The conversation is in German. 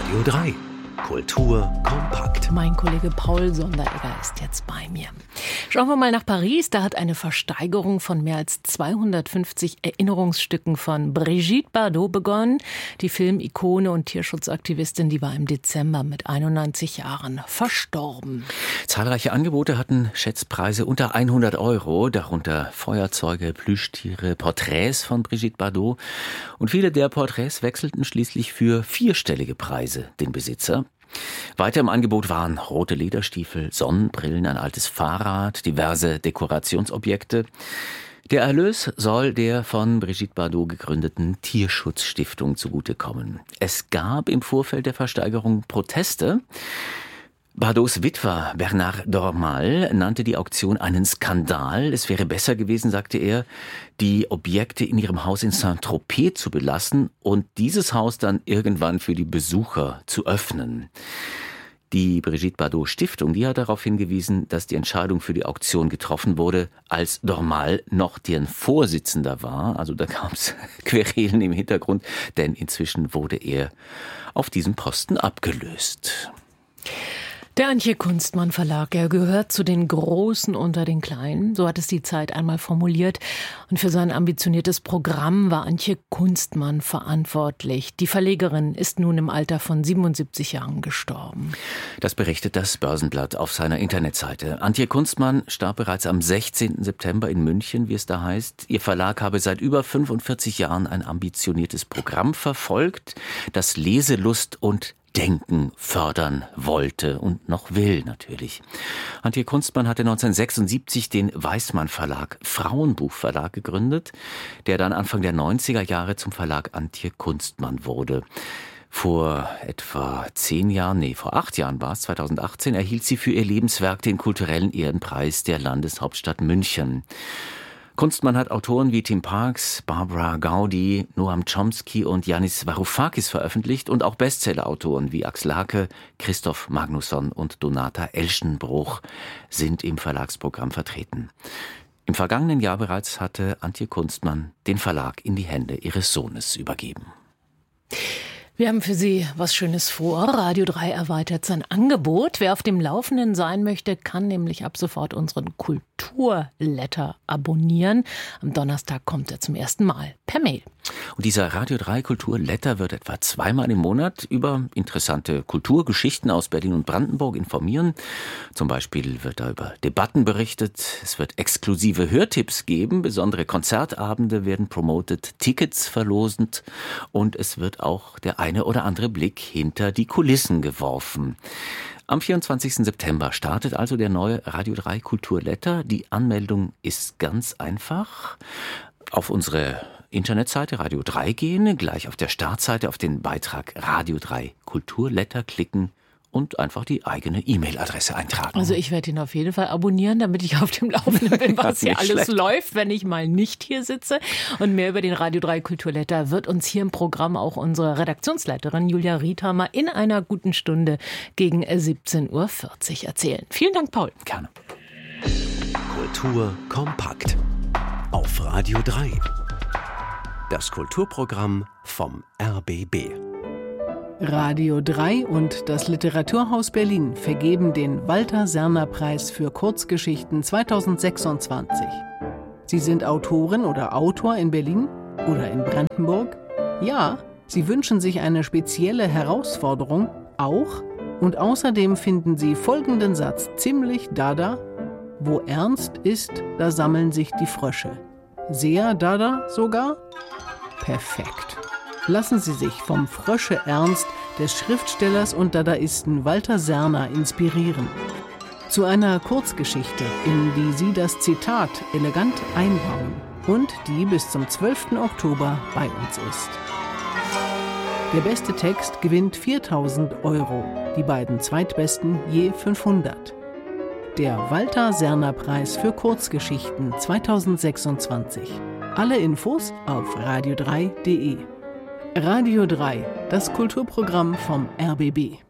Radio 3. Kultur kompakt. Mein Kollege Paul Sonderegger ist jetzt bei mir. Schauen wir mal nach Paris. Da hat eine Versteigerung von mehr als 250 Erinnerungsstücken von Brigitte Bardot begonnen. Die Filmikone und Tierschutzaktivistin, die war im Dezember mit 91 Jahren verstorben. Zahlreiche Angebote hatten Schätzpreise unter 100 €, darunter Feuerzeuge, Plüschtiere, Porträts von Brigitte Bardot. Und viele der Porträts wechselten schließlich für vierstellige Preise den Besitzer. Weiter im Angebot waren rote Lederstiefel, Sonnenbrillen, ein altes Fahrrad, diverse Dekorationsobjekte. Der Erlös soll der von Brigitte Bardot gegründeten Tierschutzstiftung zugutekommen. Es gab im Vorfeld der Versteigerung Proteste. Bardots Witwer Bernard Dormal nannte die Auktion einen Skandal. Es wäre besser gewesen, sagte er, die Objekte in ihrem Haus in Saint-Tropez zu belassen und dieses Haus dann irgendwann für die Besucher zu öffnen. Die Brigitte Bardot Stiftung, die hat darauf hingewiesen, dass die Entscheidung für die Auktion getroffen wurde, als Dormal noch deren Vorsitzender war. Also da gab es Querelen im Hintergrund, denn inzwischen wurde er auf diesem Posten abgelöst. Der Antje Kunstmann Verlag, er gehört zu den Großen unter den Kleinen, so hat es die Zeit einmal formuliert. Und für sein ambitioniertes Programm war Antje Kunstmann verantwortlich. Die Verlegerin ist nun im Alter von 77 Jahren gestorben. Das berichtet das Börsenblatt auf seiner Internetseite. Antje Kunstmann starb bereits am 16. September in München, wie es da heißt. Ihr Verlag habe seit über 45 Jahren ein ambitioniertes Programm verfolgt, das Leselust und Denken fördern wollte und noch will natürlich. Antje Kunstmann hatte 1976 den Weissmann Verlag, Frauenbuchverlag gegründet, der dann Anfang der 90er Jahre zum Verlag Antje Kunstmann wurde. Vor etwa 8 Jahren war es, 2018, erhielt sie für ihr Lebenswerk den kulturellen Ehrenpreis der Landeshauptstadt München. Kunstmann hat Autoren wie Tim Parks, Barbara Gaudi, Noam Chomsky und Yanis Varoufakis veröffentlicht und auch Bestsellerautoren wie Axel Hacke, Christoph Magnusson und Donata Elschenbruch sind im Verlagsprogramm vertreten. Im vergangenen Jahr bereits hatte Antje Kunstmann den Verlag in die Hände ihres Sohnes übergeben. Wir haben für Sie was Schönes vor. Radio 3 erweitert sein Angebot. Wer auf dem Laufenden sein möchte, kann nämlich ab sofort unseren Kulturletter abonnieren. Am Donnerstag kommt er zum ersten Mal per Mail. Und dieser Radio 3 Kulturletter wird etwa 2-mal im Monat über interessante Kulturgeschichten aus Berlin und Brandenburg informieren. Zum Beispiel wird da über Debatten berichtet. Es wird exklusive Hörtipps geben. Besondere Konzertabende werden promotet, Tickets verlosend. Und es wird auch der eine oder andere Blick hinter die Kulissen geworfen. Am 24. September startet also der neue Radio 3 Kulturletter. Die Anmeldung ist ganz einfach. Auf unsere Internetseite Radio 3 gehen, gleich auf der Startseite auf den Beitrag Radio 3 Kulturletter klicken und einfach die eigene E-Mail-Adresse eintragen. Also ich werde ihn auf jeden Fall abonnieren, damit ich auf dem Laufenden bin, was hier alles läuft, wenn ich mal nicht hier sitze. Und mehr über den Radio 3 Kulturletter wird uns hier im Programm auch unsere Redaktionsleiterin Julia Riethammer in einer guten Stunde gegen 17:40 Uhr erzählen. Vielen Dank, Paul. Gerne. Kultur kompakt. Auf Radio 3. Das Kulturprogramm vom RBB. Radio 3 und das Literaturhaus Berlin vergeben den Walter-Serner-Preis für Kurzgeschichten 2026. Sie sind Autorin oder Autor in Berlin oder in Brandenburg? Ja, Sie wünschen sich eine spezielle Herausforderung? Auch? Und außerdem finden Sie folgenden Satz ziemlich dada: Wo ernst ist, da sammeln sich die Frösche. Sehr dada sogar? Perfekt. Lassen Sie sich vom Frösche-Ernst des Schriftstellers und Dadaisten Walter Serner inspirieren. Zu einer Kurzgeschichte, in die Sie das Zitat elegant einbauen und die bis zum 12. Oktober bei uns ist. Der beste Text gewinnt 4.000 €, die beiden zweitbesten je 500. Der Walter-Serner-Preis für Kurzgeschichten 2026. Alle Infos auf radio3.de. Radio 3, das Kulturprogramm vom RBB.